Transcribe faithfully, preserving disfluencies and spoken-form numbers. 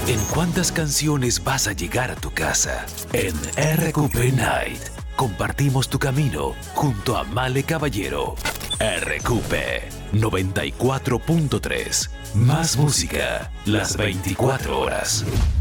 ¿En cuántas canciones vas a llegar a tu casa? En R Q P Night compartimos tu camino junto a Male Caballero. R Q P noventa y cuatro punto tres. Más música las veinticuatro horas.